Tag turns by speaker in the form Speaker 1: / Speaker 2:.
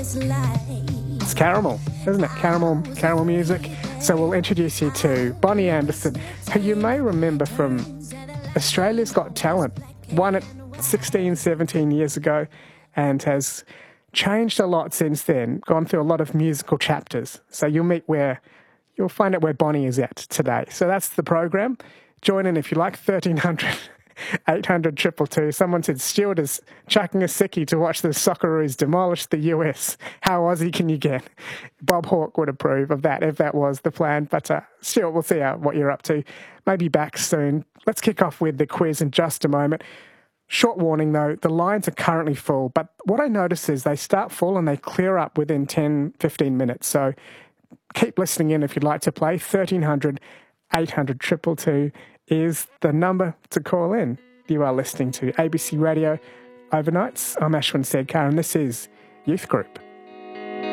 Speaker 1: It's caramel, isn't it? Caramel music. So we'll introduce you to Bonnie Anderson, who you may remember from Australia's Got Talent. Won it 16, 17 years ago and has changed a lot since then, gone through a lot of musical chapters. So you'll find out where Bonnie is at today. So that's the program. Join in if you like, 1300 800 222. Someone said Stewart is chucking a sickie to watch the Socceroos demolish the US. How Aussie can you get? Bob Hawke would approve of that if that was the plan. But Stewart, we'll see what you're up to. Maybe back soon. Let's kick off with the quiz in just a moment. Short warning though, the lines are currently full. But what I notice is they start full and they clear up within 10, 15 minutes. So keep listening in if you'd like to play. 1300 800 222 is the number to call in. You are listening to ABC Radio Overnights. I'm Ashwin Sedkar and this is Youth Group.